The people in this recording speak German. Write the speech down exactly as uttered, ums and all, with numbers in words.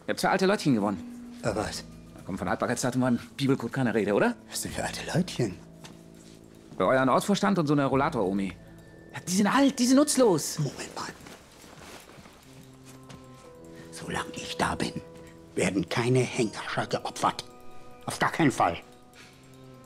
Ihr habt zwei alte Leutchen gewonnen. Aber was? Da kommt von Haltbarkeitsdatum an Bibelcode keine Rede, oder? Was sind für alte Leutchen? Bei euren Ortsvorstand und so eine Rollator-Omi. Ja, die sind alt, die sind nutzlos. Moment mal. Solange ich da bin, werden keine Hengerscher geopfert. Auf gar keinen Fall.